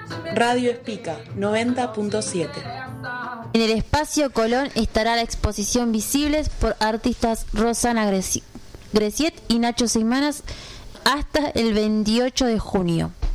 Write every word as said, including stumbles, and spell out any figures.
Radio Espica noventa punto siete. En el Espacio Colón estará la exposición Visibles por artistas Rosana Greci- Greciet y Nacho Seimanas hasta el veintiocho de junio.